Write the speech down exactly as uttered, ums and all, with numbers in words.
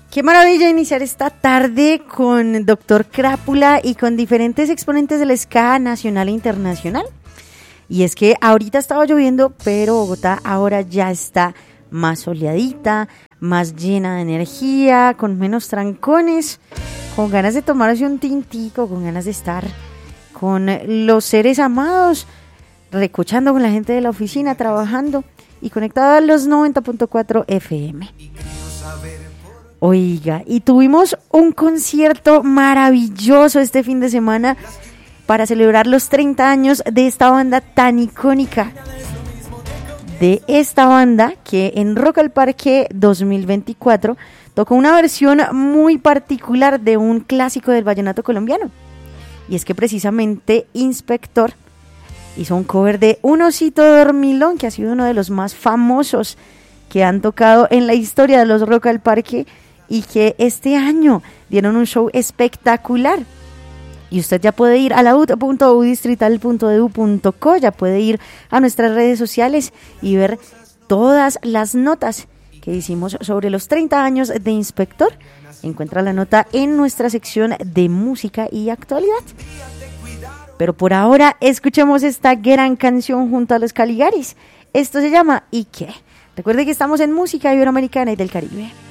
Qué maravilla iniciar esta tarde con Doctor Crápula y con diferentes exponentes del ska nacional e internacional. Y es que ahorita estaba lloviendo, pero Bogotá ahora ya está más soleadita, más llena de energía, con menos trancones, con ganas de tomarse un tintico, con ganas de estar con los seres amados, recochando con la gente de la oficina, trabajando y conectado a los noventa punto cuatro F M. Oiga, y tuvimos un concierto maravilloso este fin de semana para celebrar los treinta años de esta banda tan icónica. De esta banda que en Rock al Parque dos mil veinticuatro tocó una versión muy particular de un clásico del vallenato colombiano. Y es que precisamente Inspector hizo un cover de Un Osito Dormilón, que ha sido uno de los más famosos que han tocado en la historia de los Rock al Parque y que este año dieron un show espectacular. Y usted ya puede ir a la u t punto u distrital punto e d u punto co, ya puede ir a nuestras redes sociales y ver todas las notas que hicimos sobre los treinta años de Inspector. Encuentra la nota en nuestra sección de música y actualidad. Pero por ahora escuchemos esta gran canción junto a los Caligaris. Esto se llama ¿Y qué? Recuerde que estamos en música iberoamericana y del Caribe.